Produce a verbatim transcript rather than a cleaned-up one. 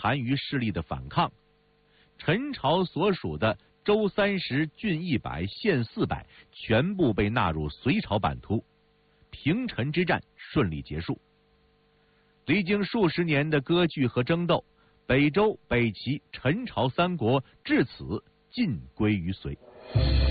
残余势力的反抗，陈朝所属的州三十、郡一百、县四百全部被纳入隋朝版图，平陈之战顺利结束。历经数十年的割据和争斗，北周、北齐、陈朝三国至此尽归于隋。